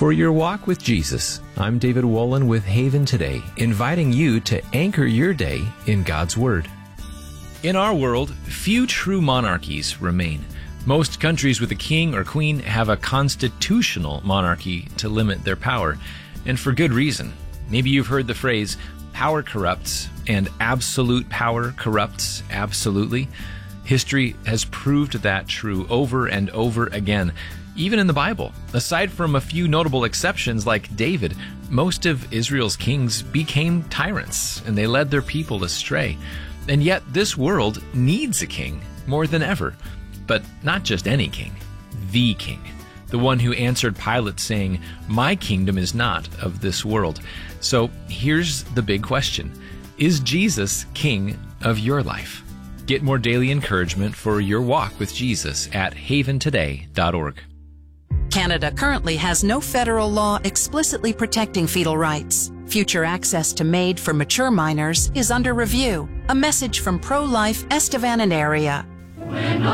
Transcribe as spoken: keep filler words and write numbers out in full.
For your walk with Jesus, I'm David Wolin with Haven Today, inviting you to anchor your day in God's Word. In our world, few true monarchies remain. Most countries with a king or queen have a constitutional monarchy to limit their power, and for good reason. Maybe you've heard the phrase, power corrupts, and absolute power corrupts absolutely. History has proved that true over and over again. Even in the Bible, aside from a few notable exceptions like David, most of Israel's kings became tyrants, and they led their people astray. And yet this world needs a king more than ever. But not just any king, the king. The one who answered Pilate saying, "My kingdom is not of this world." So here's the big question. Is Jesus king of your life? Get more daily encouragement for your walk with Jesus at haven today dot org. Canada currently has no federal law explicitly protecting fetal rights. Future access to MAID for mature minors is under review. A message from pro-life Estevan and area. When